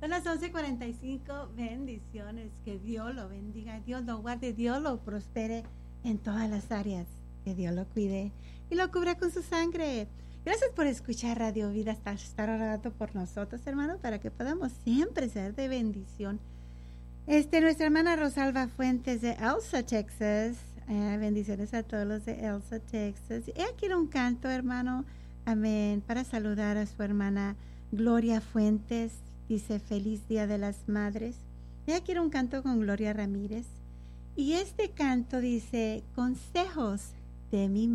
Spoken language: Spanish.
Son las 11:45. Bendiciones. Que Dios lo bendiga, Dios lo guarde, Dios lo prospere en todas las áreas. Que Dios lo cuide y lo cubra con su sangre. Gracias por escuchar Radio Vida, estar orando por nosotros, hermano, para que podamos siempre ser de bendición. Nuestra hermana Rosalba Fuentes de Elsa, Texas. Bendiciones a todos los de Elsa, Texas. Ella quiere un canto, hermano, amén, para saludar a su hermana Gloria Fuentes. Dice, feliz Día de las Madres. Ella quiere un canto con Gloria Ramírez. Y este canto dice, consejos de mi